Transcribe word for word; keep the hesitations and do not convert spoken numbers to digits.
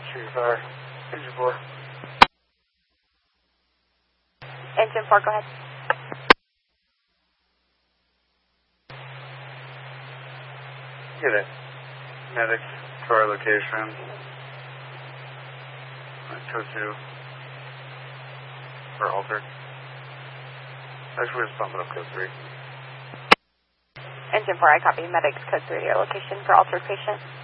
Street Fire. Engine four. Engine four, go ahead. Get it. Medics to our location. Code two. For Alter. Actually, we're just bumping up code three. Engine four, I copy. Medics code three, your location for altered patient.